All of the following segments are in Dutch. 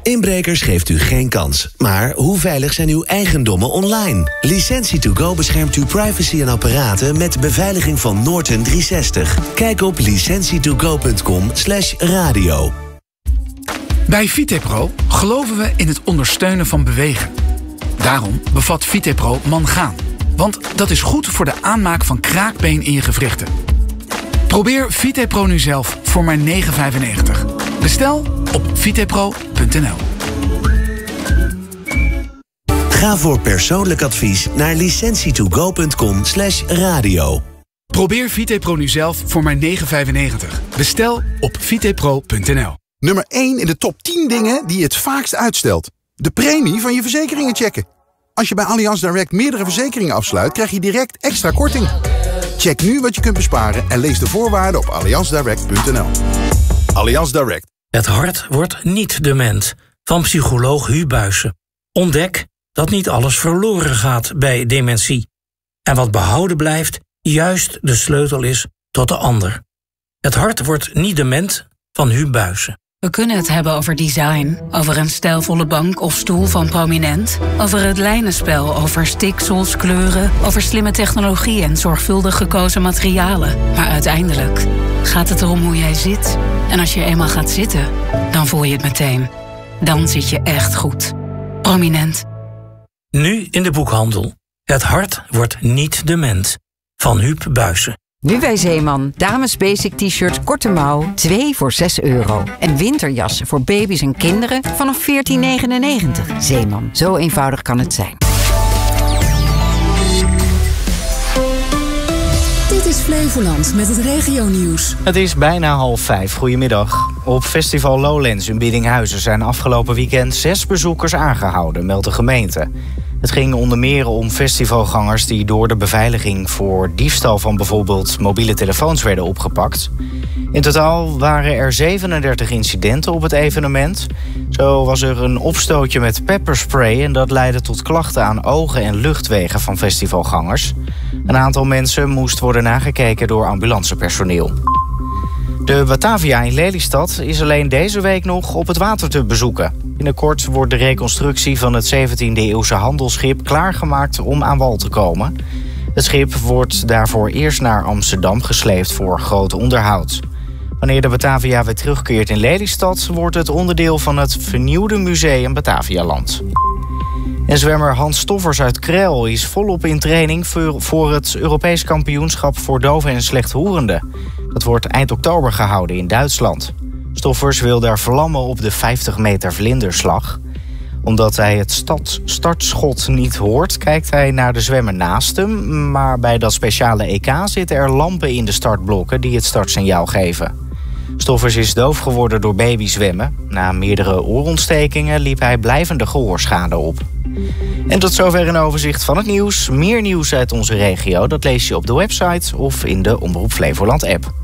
Inbrekers geeft u geen kans. Maar hoe veilig zijn uw eigendommen online? Licentie2Go beschermt uw privacy en apparaten met beveiliging van Norton 360. Kijk op licentietogo.com/radio. Bij Vitepro geloven we in het ondersteunen van bewegen. Daarom bevat Vitepro mangaan. Want dat is goed voor de aanmaak van kraakbeen in je gewrichten. Probeer Vitepro nu zelf voor maar €9,95. Bestel op vitepro.nl. Ga voor persoonlijk advies naar licentietogo.com/radio. Probeer Vitepro nu zelf voor maar €9,95. Bestel op vitepro.nl. Nummer 1 in de top 10 dingen die je het vaakst uitstelt. De premie van je verzekeringen checken. Als je bij Allianz Direct meerdere verzekeringen afsluit, krijg je direct extra korting. Check nu wat je kunt besparen en lees de voorwaarden op allianzdirect.nl. Allianz Direct. Het hart wordt niet dement. Van psycholoog Huub Buijsen. Ontdek dat niet alles verloren gaat bij dementie. En wat behouden blijft, juist de sleutel is tot de ander. Het hart wordt niet dement van Huub Buijsen. We kunnen het hebben over design, over een stijlvolle bank of stoel van Prominent, over het lijnenspel, over stiksels, kleuren, over slimme technologie en zorgvuldig gekozen materialen. Maar uiteindelijk gaat het erom hoe jij zit. En als je eenmaal gaat zitten, dan voel je het meteen. Dan zit je echt goed. Prominent. Nu in de boekhandel. Het hart wordt niet dement van Huub Buijsen. Nu bij Zeeman. Dames basic t-shirt korte mouw, 2 voor €6. En winterjassen voor baby's en kinderen vanaf €14,99. Zeeman. Zo eenvoudig kan het zijn. Dit is Flevoland met het regionieuws. Het is bijna 4:30. Goedemiddag. Op festival Lowlands in Biddinghuizen zijn afgelopen weekend 6 bezoekers aangehouden, meldt de gemeente. Het ging onder meer om festivalgangers die door de beveiliging voor diefstal van bijvoorbeeld mobiele telefoons werden opgepakt. In totaal waren er 37 incidenten op het evenement. Zo was er een opstootje met pepperspray en dat leidde tot klachten aan ogen en luchtwegen van festivalgangers. Een aantal mensen moest worden nagekeken door ambulancepersoneel. De Batavia in Lelystad is alleen deze week nog op het water te bezoeken. Binnenkort wordt de reconstructie van het 17e-eeuwse handelsschip klaargemaakt om aan wal te komen. Het schip wordt daarvoor eerst naar Amsterdam gesleept voor groot onderhoud. Wanneer de Batavia weer terugkeert in Lelystad, wordt het onderdeel van het vernieuwde museum Batavialand. En zwemmer Hans Stoffers uit Krel is volop in training voor het Europees kampioenschap voor doven en slechthorenden. Dat wordt eind oktober gehouden in Duitsland. Stoffers wil daar vlammen op de 50 meter vlinderslag. Omdat hij het startschot niet hoort, kijkt hij naar de zwemmer naast hem. Maar bij dat speciale EK zitten er lampen in de startblokken die het startsignaal geven. Stoffers is doof geworden door babyzwemmen. Na meerdere oorontstekingen liep hij blijvende gehoorschade op. En tot zover een overzicht van het nieuws. Meer nieuws uit onze regio, dat lees je op de website of in de Omroep Flevoland app.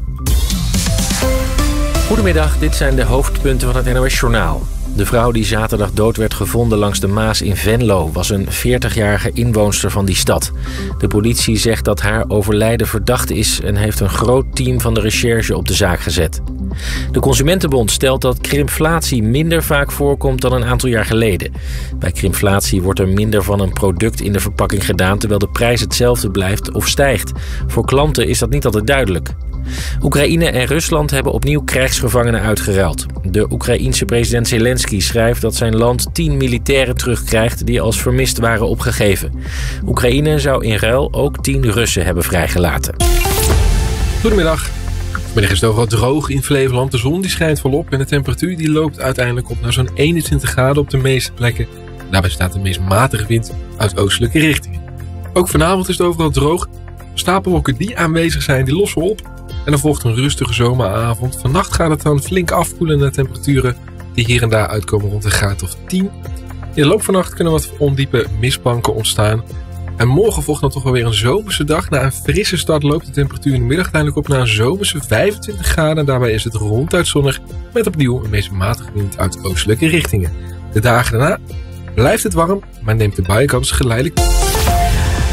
Goedemiddag, dit zijn de hoofdpunten van het NOS-journaal. De vrouw die zaterdag dood werd gevonden langs de Maas in Venlo was een 40-jarige inwoonster van die stad. De politie zegt dat haar overlijden verdacht is en heeft een groot team van de recherche op de zaak gezet. De Consumentenbond stelt dat krimflatie minder vaak voorkomt dan een aantal jaar geleden. Bij krimflatie wordt er minder van een product in de verpakking gedaan, terwijl de prijs hetzelfde blijft of stijgt. Voor klanten is dat niet altijd duidelijk. Oekraïne en Rusland hebben opnieuw krijgsgevangenen uitgeruild. De Oekraïense president Zelensky schrijft dat zijn land 10 militairen terugkrijgt die als vermist waren opgegeven. Oekraïne zou in ruil ook 10 Russen hebben vrijgelaten. Goedemiddag. Vanmiddag is het overal droog in Flevoland. De zon die schijnt volop en de temperatuur die loopt uiteindelijk op naar zo'n 21 graden op de meeste plekken. Daarbij staat de meest matige wind uit oostelijke richtingen. Ook vanavond is het overal droog. Stapelwolken die aanwezig zijn, die lossen op. En er volgt een rustige zomeravond. Vannacht gaat het dan flink afkoelen naar temperaturen die hier en daar uitkomen rond een graad of 10. In de loop van de nacht kunnen wat ondiepe mistbanken ontstaan. En morgen volgt dan toch wel weer een zomerse dag. Na een frisse start loopt de temperatuur in de middag uiteindelijk op naar een zomerse 25 graden. En daarbij is het ronduit zonnig met opnieuw een meest matige wind uit oostelijke richtingen. De dagen daarna blijft het warm, maar neemt de buienkans geleidelijk.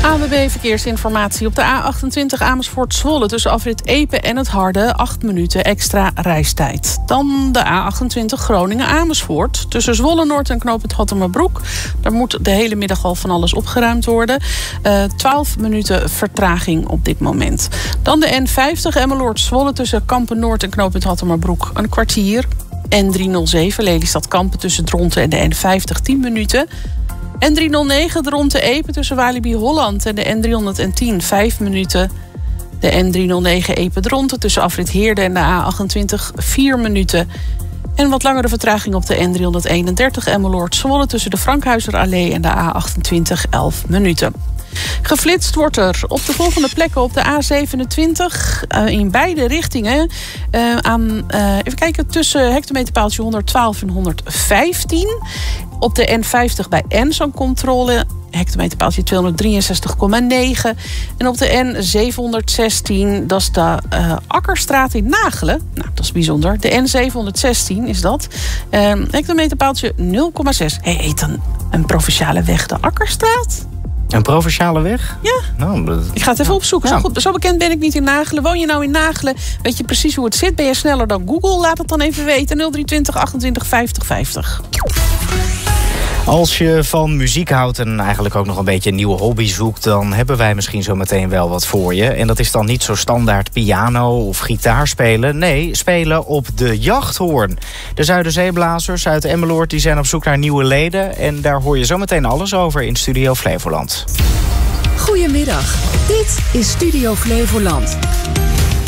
ANWB Verkeersinformatie op de A28 Amersfoort-Zwolle tussen afrit Epe en het Harde 8 minuten extra reistijd. Dan de A28 Groningen-Amersfoort tussen Zwolle-Noord en knooppunt Hattemerbroek. Daar moet de hele middag al van alles opgeruimd worden. 12 minuten vertraging op dit moment. Dan de N50 Emmeloord-Zwolle tussen Kampen-Noord en knooppunt Hattemerbroek een kwartier. N307 Lelystad-Kampen tussen Dronten en de N50 10 minuten. N309 Dronten-Epe tussen Walibi-Holland en de N310 5 minuten. De N309 Epe-Dronten tussen afrit Heerde en de A28 4 minuten. En wat langere vertraging op de N331 Emmeloord-Zwolle tussen de Frankhuizerallee en de A28 11 minuten. Geflitst wordt er op de volgende plekken op de A27 in beide richtingen even kijken, tussen hectometerpaaltje 112 en 115. Op de N50 bij Enzo'n controle, hectometerpaaltje 263,9. En op de N716, dat is de Akkerstraat in Nagelen. Nou, dat is bijzonder. De N716 is dat. Hectometerpaaltje 0,6. Heet dan een provinciale weg de Akkerstraat? Een provinciale weg? Ja. Nou, ik ga het even opzoeken. Ja. Zo bekend ben ik niet in Nagelen. Woon je nou in Nagelen? Weet je precies hoe het zit? Ben je sneller dan Google? Laat het dan even weten. 0320 28 50 50. Als je van muziek houdt en eigenlijk ook nog een beetje een nieuwe hobby zoekt, dan hebben wij misschien zo meteen wel wat voor je. En dat is dan niet zo standaard piano of gitaar spelen. Nee, spelen op de jachthoorn. De Zuiderzeeblazers uit Emmeloord die zijn op zoek naar nieuwe leden. En daar hoor je zo meteen alles over in Studio Flevoland. Goedemiddag, dit is Studio Flevoland.